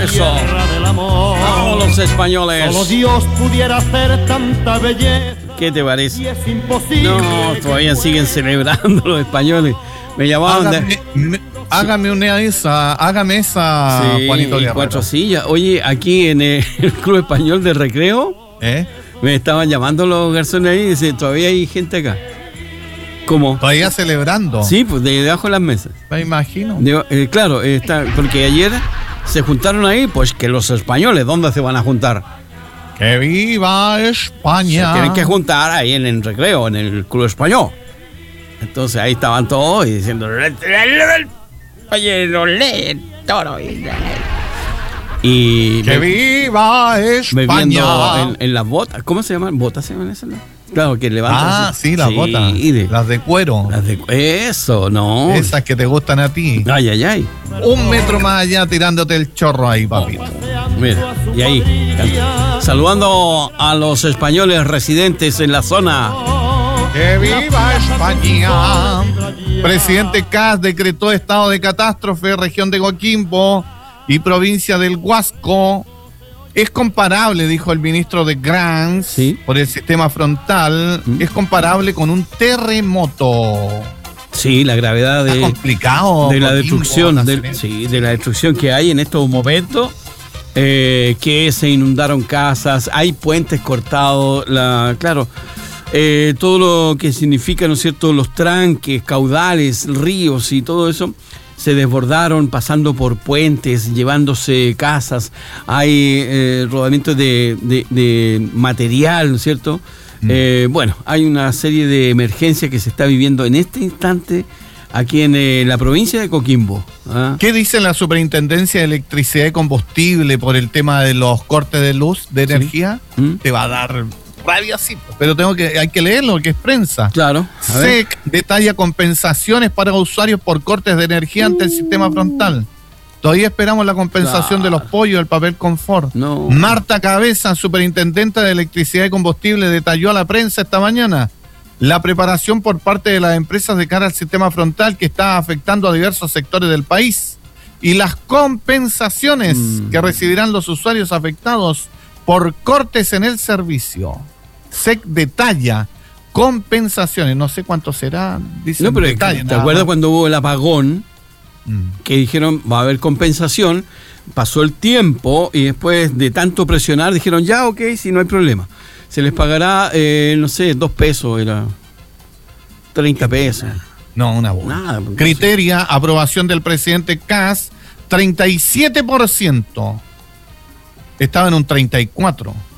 Eso. Vamos los españoles. Solo Dios pudiera hacer tanta belleza. ¿Qué te parece? Y es imposible. No, todavía siguen celebrando los españoles. Me llamaban Hágame esa, sí, Juanito y Guerrero. 4 sillas. Oye, aquí en el Club Español de Recreo, me estaban llamando los garzones ahí y dicen, todavía hay gente acá. ¿Cómo? Todavía celebrando. Sí, pues debajo de las mesas. Me imagino. Claro, porque ayer se juntaron ahí, pues que los españoles, ¿dónde se van a juntar? ¡Que viva España! Se tienen que juntar ahí en el Recreo, en el Club Español. Entonces ahí estaban todos y diciendo... Y ¡Que viva España! Bebiendo en las botas. ¿Cómo se llaman? ¿Botas se llaman esas? Claro, que levantan. Sí, las botas. Las de cuero. Eso, no. Esas que te gustan a ti. Ay. 1 metro más allá tirándote el chorro ahí, papito. Mira, y ahí. Saludando a los españoles residentes en la zona. ¡Que viva España! Presidente Kast decretó estado de catástrofe, región de Coquimbo y provincia del Huasco. Es comparable, dijo el ministro de Grans, ¿sí? Por el sistema frontal, es comparable con un terremoto. Sí, la gravedad Está complicado, de la Coquimbo, destrucción, de la destrucción que hay en estos momentos, que se inundaron casas, hay puentes cortados, todo lo que significa, ¿no es cierto?, los tranques, caudales, ríos y todo eso, se desbordaron pasando por puentes, llevándose casas, hay rodamientos de material, ¿no es cierto? Bueno, hay una serie de emergencias que se está viviendo en este instante aquí en la provincia de Coquimbo. ¿Qué dice la Superintendencia de Electricidad y Combustible por el tema de los cortes de luz, de energía? Te va a dar rabia, sí, pero hay que leerlo, que es prensa. Claro. SEC detalla compensaciones para usuarios por cortes de energía ante el sistema frontal. Todavía esperamos la compensación de los pollos, del papel confort. No. Marta Cabeza, superintendente de Electricidad y Combustible, detalló a la prensa esta mañana la preparación por parte de las empresas de cara al sistema frontal que está afectando a diversos sectores del país y las compensaciones que recibirán los usuarios afectados por cortes en el servicio. SEC detalla compensaciones, no sé cuánto será, dice. No, pero ¿te acuerdas cuando hubo el apagón? Que dijeron, va a haber compensación, pasó el tiempo y después de tanto presionar dijeron, ya, ok, si no hay problema. Se les pagará, no sé, 2 pesos, era 30 pesos. No, una buena. Nada. Criteria, aprobación del presidente Kast, 37%. Estaba en un 34%.